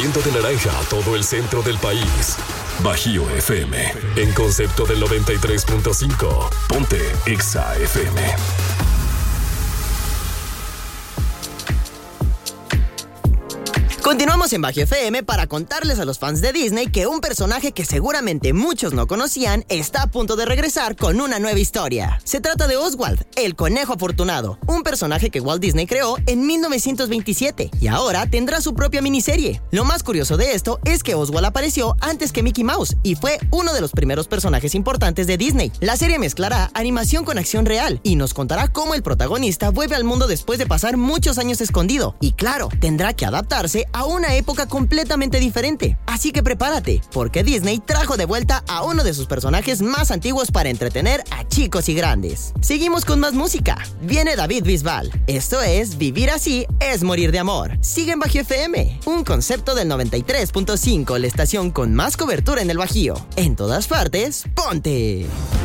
cubriendo de naranja a todo el centro del país. Bajío FM, en concepto del 93.5. Ponte Exa FM. Continuamos en Bajío FM para contarles a los fans de Disney que un personaje que seguramente muchos no conocían está a punto de regresar con una nueva historia. Se trata de Oswald, el conejo afortunado, un personaje que Walt Disney creó en 1927 y ahora tendrá su propia miniserie. Lo más curioso de esto es que Oswald apareció antes que Mickey Mouse y fue uno de los primeros personajes importantes de Disney. La serie mezclará animación con acción real y nos contará cómo el protagonista vuelve al mundo después de pasar muchos años escondido. Y claro, tendrá que adaptarse a una época completamente diferente. Así que prepárate, porque Disney trajo de vuelta a uno de sus personajes más antiguos para entretener a chicos y grandes. Seguimos con más música. Viene David Bisbal. Esto es Vivir así es morir de amor. Sigue en Bajío FM, un concepto del 93.5, la estación con más cobertura en el Bajío. En todas partes, ponte.